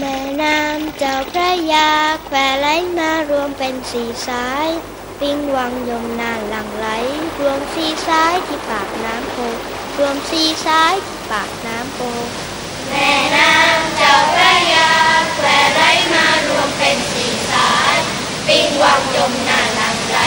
ม่น้ำเจ้าพระยาแควไหลมารวมเป็นสี่สายวิ่งวังยมนานหลั่งไหลรวมสี่สายที่ปากน้ำโพรวมสี่สายที่ปากน้ำโพแม่น้ำเจ้าพระ